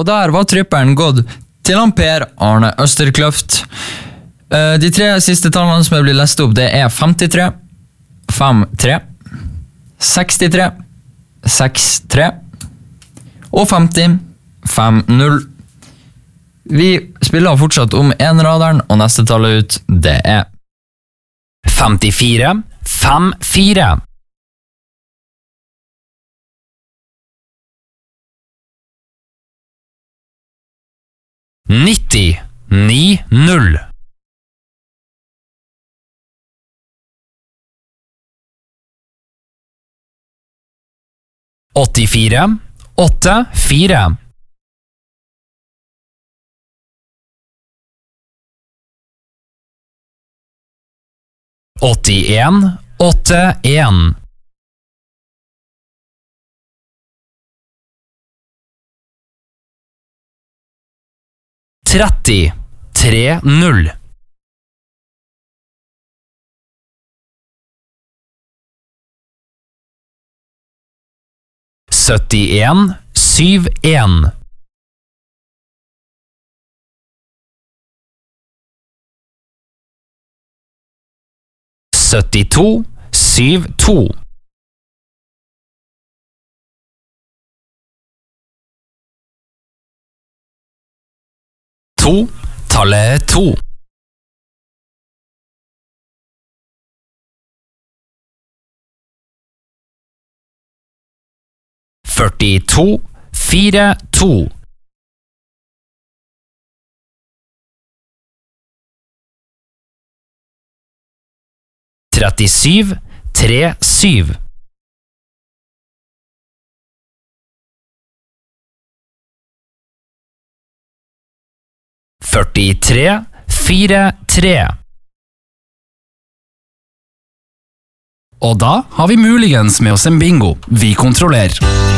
Og der var tripperen gått til han Per Arne Østerkløft. De 3 siste tallene som jeg blir lest opp, det er 53, 5-3, 63, 6-3 og 50, 5-0. Vi spiller fortsatt om enraderen, og neste tallet ut, det er 54, 5-4. 90, 9-0. 84, 8-4. 81, 8-1. 30, 3-0. 71, 7-1. 72, 7-2. 2, tallet 2. 42, 4-2. 37, 3-7. 43, 4-3. Og da har vi muligens med oss en bingo. Vi kontrollerer.